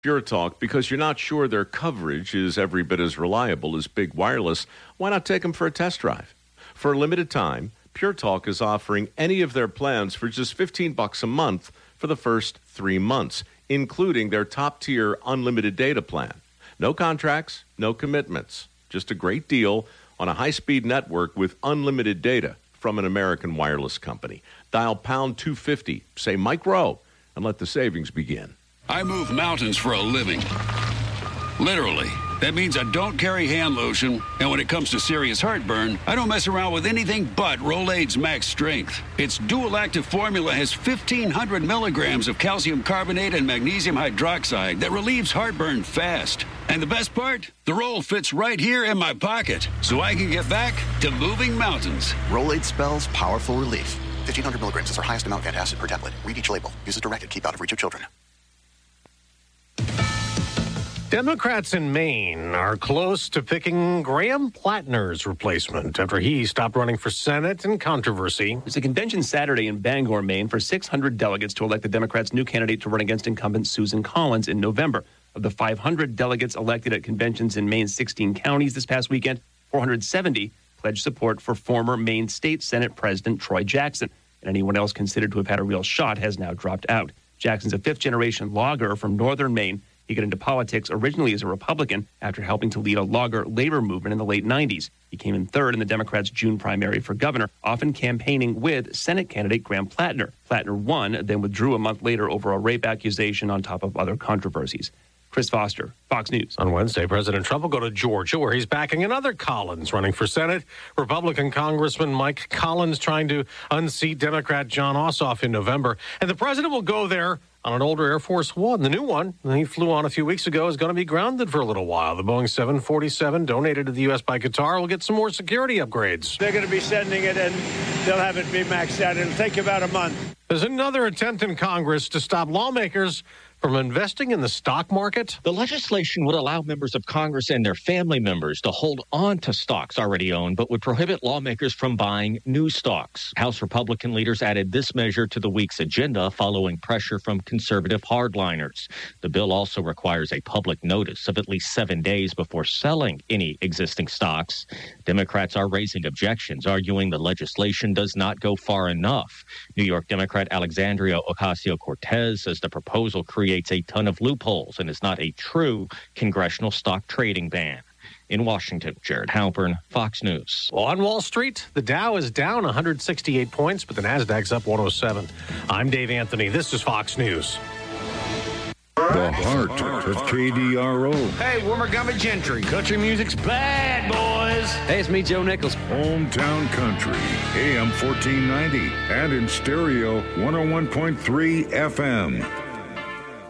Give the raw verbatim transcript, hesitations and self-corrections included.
Pure Talk, because you're not sure their coverage is every bit as reliable as big wireless, why not take them for a test drive? For a limited time, Pure Talk is offering any of their plans for just fifteen bucks a month for the first three months, including their top-tier unlimited data plan. No contracts, no commitments, just a great deal on a high-speed network with unlimited data from an American wireless company. Dial pound two fifty, say Mike Rowe, and let the savings begin. I move mountains for a living. Literally. That means I don't carry hand lotion, and when it comes to serious heartburn, I don't mess around with anything but Rolaids Max Strength. Its dual-active formula has fifteen hundred milligrams of calcium carbonate and magnesium hydroxide that relieves heartburn fast. And the best part? The roll fits right here in my pocket, so I can get back to moving mountains. Rolaids spells powerful relief. fifteen hundred milligrams is our highest amount of antacid per tablet. Read each label. Use as directed. Keep out of reach of children. Democrats in Maine are close to picking Graham Plattner's replacement after he stopped running for Senate in controversy. There's a convention Saturday in Bangor, Maine, for six hundred delegates to elect the Democrats' new candidate to run against incumbent Susan Collins in November. Of the five hundred delegates elected at conventions in Maine's sixteen counties this past weekend, four hundred seventy pledged support for former Maine State Senate President Troy Jackson. And anyone else considered to have had a real shot has now dropped out. Jackson's a fifth-generation logger from northern Maine. He got into politics originally as a Republican after helping to lead a logger labor movement in the late nineties. He came in third in the Democrats' June primary for governor, often campaigning with Senate candidate Graham Plattner. Plattner won, then withdrew a month later over a rape accusation on top of other controversies. Chris Foster, Fox News. On Wednesday, President Trump will go to Georgia, where he's backing another Collins running for Senate. Republican Congressman Mike Collins trying to unseat Democrat John Ossoff in November. And the president will go there on an older Air Force One. The new one that he flew on a few weeks ago is going to be grounded for a little while. The Boeing seven forty-seven, donated to the U S by Qatar, will get some more security upgrades. They're going to be sending it, and they'll have it be maxed out. It'll take about a month. There's another attempt in Congress to stop lawmakers from investing in the stock market. The legislation would allow members of Congress and their family members to hold on to stocks already owned, but would prohibit lawmakers from buying new stocks. House Republican leaders added this measure to the week's agenda following pressure from conservative hardliners. The bill also requires a public notice of at least seven days before selling any existing stocks. Democrats are raising objections, arguing the legislation does not go far enough. New York Democrat Alexandria Ocasio-Cortez says the proposal creates a ton of loopholes and is not a true congressional stock trading ban. In Washington, Jared Halpern, Fox News. Well, on Wall Street, the Dow is down one hundred sixty-eight points, but the Nasdaq's up one oh seven. I'm Dave Anthony. This is Fox News. The heart of K D R O. Hey, we're Montgomery Gentry. Country music's bad, boys. Hey, it's me, Joe Nichols. Hometown Country, A M fourteen ninety, and in stereo, one oh one point three F M.